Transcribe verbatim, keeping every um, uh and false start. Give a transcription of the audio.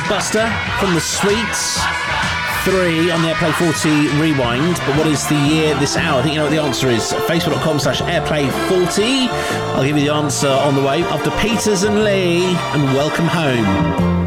Buster from the Sweets. Three on the Airplay forty Rewind. But what is the year this hour? I think you know what the answer is. Facebook.com slash Airplay forty. I'll give you the answer on the way after Peters and Lee, and welcome home.